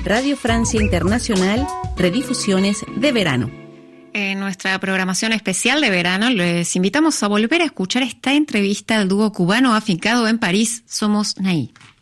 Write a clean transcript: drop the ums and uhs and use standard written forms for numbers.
Radio Francia Internacional, redifusiones de verano. En nuestra programación especial de verano les invitamos a volver a escuchar esta entrevista al dúo cubano afincado en París, Somos Naí.